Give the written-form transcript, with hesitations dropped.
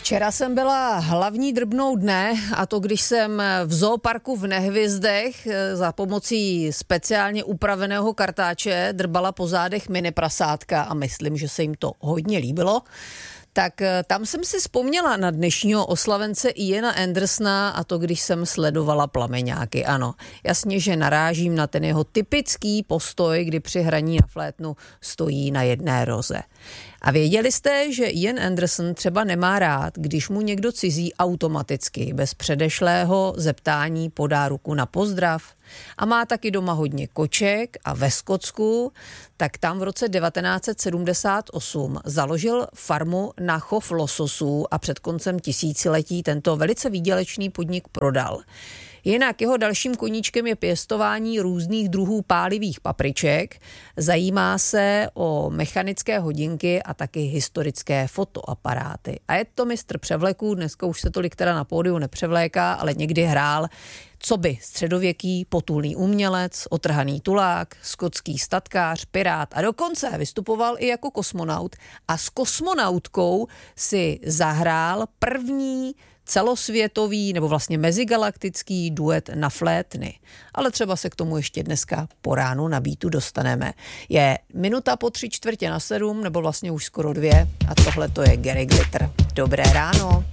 Včera jsem byla hlavní drbnou dne, a to když jsem v zooparku v Nehvězdech za pomocí speciálně upraveného kartáče drbala po zádech mini prasátka a myslím, že se jim to hodně líbilo. Tak tam jsem si vzpomněla na dnešního oslavence Iana Andersona, a to když jsem sledovala Plameňáky. Ano, jasně, že narážím na ten jeho typický postoj, kdy při hraní na flétnu stojí na jedné roze. A věděli jste, že Ian Anderson třeba nemá rád, když mu někdo cizí automaticky, bez předešlého zeptání podá ruku na pozdrav? A má taky doma hodně koček a ve Skotsku, tak tam v roce 1978 založil farmu na chov lososů a před koncem tisíciletí tento velice výdělečný podnik prodal. Jinak jeho dalším koníčkem je pěstování různých druhů pálivých papriček, zajímá se o mechanické hodinky a taky historické fotoaparáty. A je to mistr převleků, dneska už se tolik teda na pódiu nepřevléká, ale někdy hrál coby středověký potulný umělec, otrhaný tulák, skotský statkář, pirát a dokonce vystupoval i jako kosmonaut a s kosmonautkou si zahrál první celosvětový nebo vlastně mezigalaktický duet na flétny. Ale třeba se k tomu ještě dneska po ránu na Beatu dostaneme. Je minuta po 6:45 nebo vlastně už skoro 2 a tohle to je Gary Glitter. Dobré ráno.